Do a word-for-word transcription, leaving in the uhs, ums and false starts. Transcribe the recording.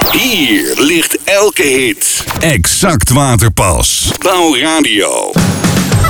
Hier ligt elke hit. Exact Waterpas. Bouw Radio.